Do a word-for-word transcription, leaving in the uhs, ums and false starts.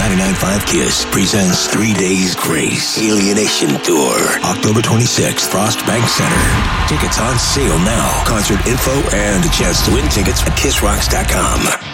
ninety-nine point five Kiss presents Three Days Grace Alienation Tour, October twenty-sixth, Frost Bank Center. Tickets on sale now. Concert info and a chance to win tickets at kiss rocks dot com.